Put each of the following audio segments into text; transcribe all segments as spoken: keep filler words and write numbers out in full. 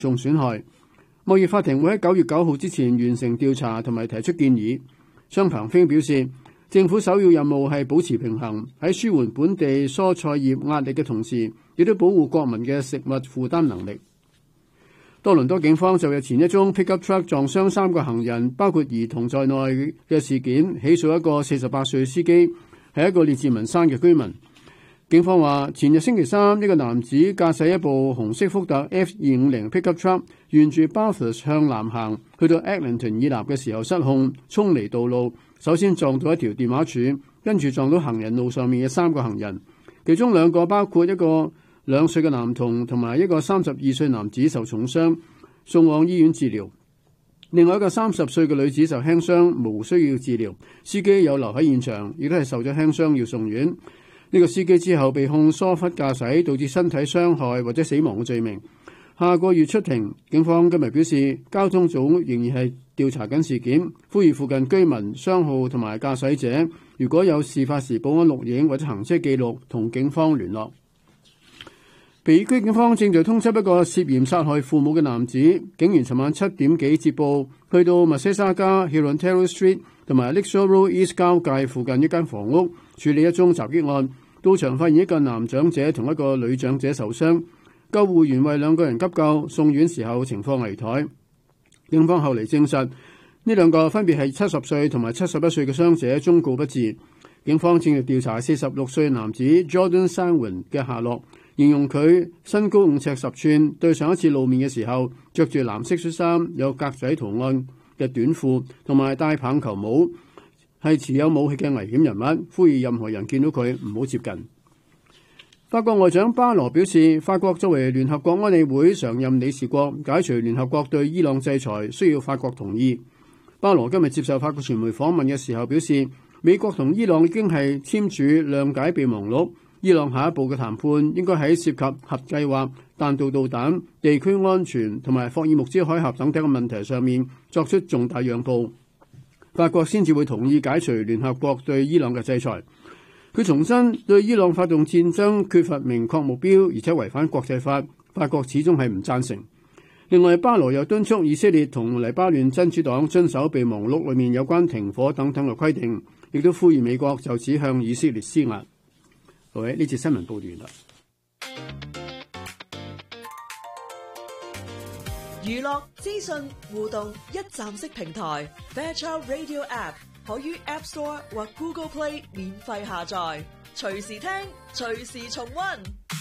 重損害。貿易法庭會喺九月九號之前完成調查同埋提出建議。張鵬飛表示，政府首要任務係保持平衡，喺舒緩本地蔬菜業壓力嘅同時，亦都保護國民嘅食物負擔能力。多倫多警方就日前一宗 pickup truck 撞傷三個行人，包括兒童在內嘅事件，起訴一個四十八歲司機，係一個列治文山嘅居民。警方話，前日星期三，一個男子駕駛一部紅色福特 F 二五零 pickup truck 沿住 Bathurst 向南行，去到 Eglinton 以南嘅時候失控，衝離道路，首先撞到一條電話柱，跟住撞到行人路上面嘅三個行人，其中兩個包括一個兩歲嘅男童同埋一個三十二歲男子受重傷，送往醫院治療。另外一個三十歲嘅女子受輕傷，無需要治療。司機有留喺現場，亦都係受咗輕傷要送院。呢個司機之後被控疏忽駕駛導致身體傷害或者死亡嘅罪名，下個月出庭。警方今日表示，交通組仍然係調查緊事件，呼籲附近居民、商號同埋駕駛者，如果有事發時保安錄影或者行車記錄，同警方聯絡。皮爾區警方正在通緝一個涉嫌殺害父母嘅男子，警員尋晚七點幾接報，去到密西沙加 Hirontero Street 同埋 Lakeshore Road East 交界附近一間房屋處理一宗襲擊案。到場發現一個男長者同一個女長者受傷，救護員為兩個人急救，送院時候情況危殆。警方後嚟證實，呢兩個分別係七十歲同埋七十一歲嘅傷者終告不治。警方正係調查四十六歲男子 Jordan Sangwin 嘅下落，形容佢身高五尺十寸，對上一次露面嘅時候着住藍色恤衫，有格仔圖案嘅短褲，同埋戴棒球帽，係持有武器嘅危險人物，呼籲任何人見到佢唔好接近。法國外長巴羅表示，法國作為聯合國安理會常任理事國，解除聯合國對伊朗制裁需要法國同意。巴羅今日接受法國傳媒訪問嘅時候表示，美國同伊朗已經係簽署諒解備忘錄，伊朗下一步嘅談判應該喺涉及核計劃、彈道導彈、地區安全同埋霍爾木茲海峽等等嘅問題上面作出重大讓步，法國先至會同意解除聯合國對伊朗嘅制裁。佢重申對伊朗發動戰爭缺乏明確目標，而且違反國際法，法國始終係唔贊成。另外，巴羅又敦促以色列同黎巴嫩真主黨遵守備忘錄裏面有關停火等等嘅規定，亦都呼籲美國就此向以色列施壓。好，呢節新聞報完啦。 娛樂資訊互動一站式平台 Fairchild Radio App 可於 App Store 或 Google Play 免費下載，隨時聽，隨時重溫。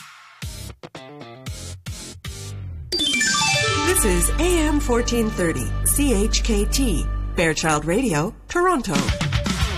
This is A M fourteen thirty C H K T Fairchild Radio, Toronto.